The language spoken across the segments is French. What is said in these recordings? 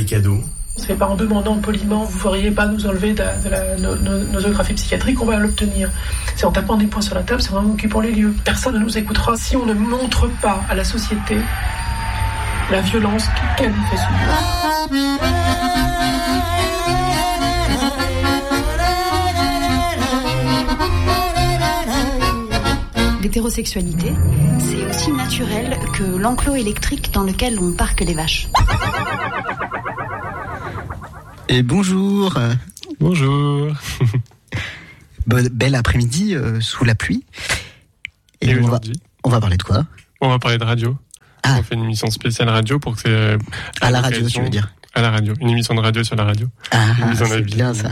cadeaux. Ce n'est pas en demandant poliment, vous ne feriez pas nous enlever de nos nosographie psychiatrique qu'on va l'obtenir. C'est en tapant des poings sur la table, c'est en occupant les lieux. Personne ne nous écoutera si on ne montre pas à la société la violence qu'elle nous fait subir. L'hétérosexualité, c'est aussi naturel que l'enclos électrique dans lequel on parque les vaches. Et bonjour. Bonjour. Bel après-midi sous la pluie. Et aujourd'hui, on va parler de quoi ? On va parler de radio. Ah. On fait une émission spéciale radio pour que c'est... À la radio, tu veux dire ? À la radio. Une émission de radio sur la radio. Ah, c'est bien ça.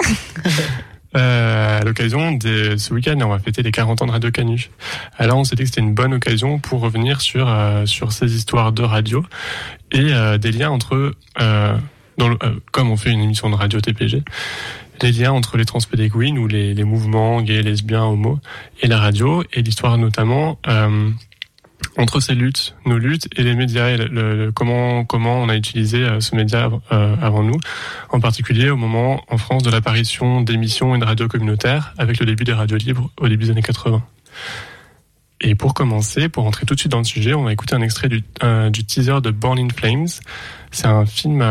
À l'occasion ce week-end, on va fêter les 40 ans de Radio Canu. Alors on s'est dit que c'était une bonne occasion pour revenir sur ces histoires de radio et des liens entre... comme on fait une émission de radio TPG, les liens entre les transpédéguines ou les mouvements gays, lesbiens, homo et la radio, et l'histoire notamment entre ces luttes, nos luttes et les médias, et comment on a utilisé ce média avant nous, en particulier au moment en France de l'apparition d'émissions et de radios communautaires avec le début des radios libres au début des années 80. Et pour commencer, pour rentrer tout de suite dans le sujet, on va écouter un extrait du teaser de Born in Flames. C'est un film,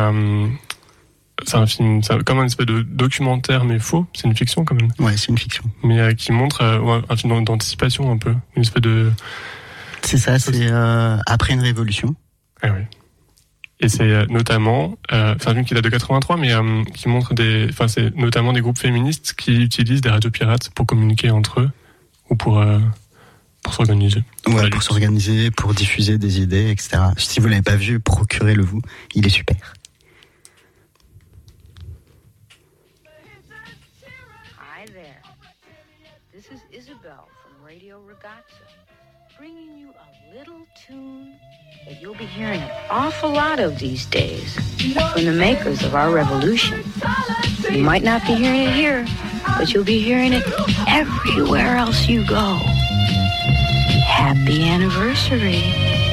c'est comme un espèce de documentaire mais faux. C'est une fiction quand même. Ouais, c'est une fiction. Mais qui montre un film d'anticipation un peu, une espèce de. C'est ça, c'est après une révolution. Ah oui. Et c'est notamment, c'est un film qui date de 83, mais qui montre c'est notamment des groupes féministes qui utilisent des radios pirates pour communiquer entre eux ou pour s'organiser. Ouais, pour s'organiser, pour diffuser des idées, etc. Si vous l'avez pas vu, procurez-le vous. Il est super. Hi there. This is Isabel from Radio Ragazza, bringing you a little tune that you'll be hearing an awful lot of these days from the makers of our revolution. You might not be hearing it here, but you'll be hearing it everywhere else you go. Happy anniversary.